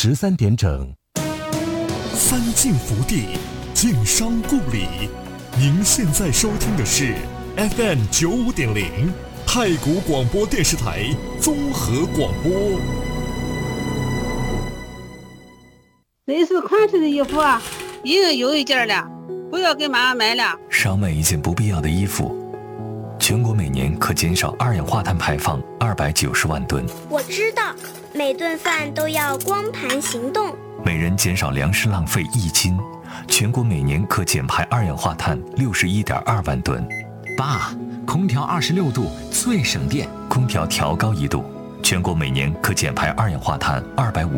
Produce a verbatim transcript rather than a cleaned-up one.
十三点整。 三晋福地，晋商故里。您现在收听的是 F M 九五点零太谷广播电视台综合广播。 类似款式的衣服啊，一个有一件了，不要给妈妈买了。 少买一件不必要的衣服，全国每年可减少二氧化碳排放二百九十万吨。 我知道，每顿饭都要光盘行动。 每人减少粮食浪费一斤，全国每年可减排二氧化碳六十一点二万吨。 爸，空调二十六度最省电， 空调调高一度，全国每年可减排二氧化碳二百五